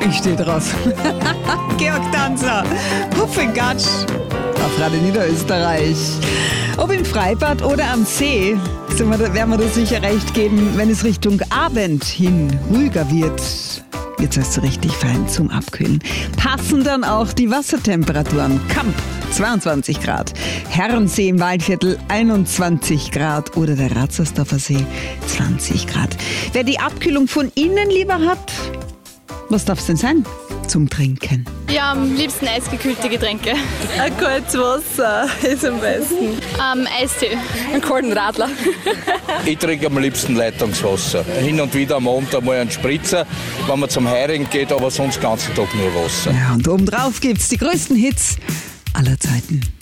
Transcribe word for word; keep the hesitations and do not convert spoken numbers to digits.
Ich stehe drauf. Georg Danzer, Hupfengatsch auf Radio Niederösterreich. Ob im Freibad oder am See, so werden wir das sicher recht geben, wenn es Richtung Abend hin ruhiger wird. Jetzt heißt es richtig fein zum Abkühlen. Passen dann auch die Wassertemperaturen. Kamp zweiundzwanzig Grad, Herrensee im Waldviertel einundzwanzig Grad oder der Ratzersdorfer See zwanzig Grad. Wer die Abkühlung von innen lieber hat, was darf es denn sein zum Trinken? Ja, am liebsten eisgekühlte Getränke. Ein kaltes Wasser ist am besten. Ähm, Eistee. Einen kalten Radler. Ich trinke am liebsten Leitungswasser. Hin und wieder am Abend einmal einen Spritzer, wenn man zum Heirigen geht, aber sonst den ganzen Tag nur Wasser. Ja, und obendrauf gibt's die größten Hits aller Zeiten.